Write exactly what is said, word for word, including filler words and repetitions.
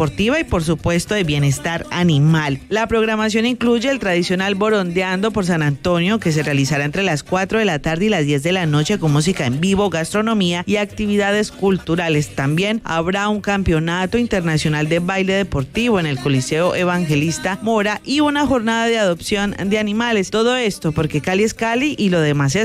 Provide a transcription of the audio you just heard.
deportiva y por supuesto de bienestar animal. La programación incluye el tradicional Borondeando por San Antonio, que se realizará entre las cuatro de la tarde y las diez de la noche con música en vivo, gastronomía y actividades culturales. También habrá un campeonato internacional de baile deportivo en el Coliseo Evangelista Mora y una jornada de adopción de animales. Todo esto porque Cali es Cali y lo demás es